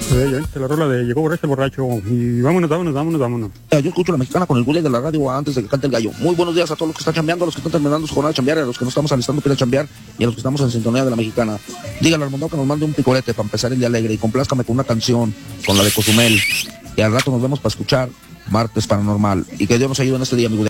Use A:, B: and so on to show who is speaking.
A: La rola de Llegó borracho el borracho. Y vámonos.
B: Yo escucho la mexicana con el Gulli de la radio antes de que cante el gallo. Muy buenos días a todos los que están chambeando, a los que están terminando su jornada de chambear, a los que no estamos alistando para chambear y a los que estamos en sintonía de la mexicana. Dígale al Armando que nos mande un picorete para empezar el día alegre y complázcame con una canción, con la de Cozumel. Y al rato nos vemos para escuchar Martes Paranormal. Y que Dios nos ayude en este día, amigo.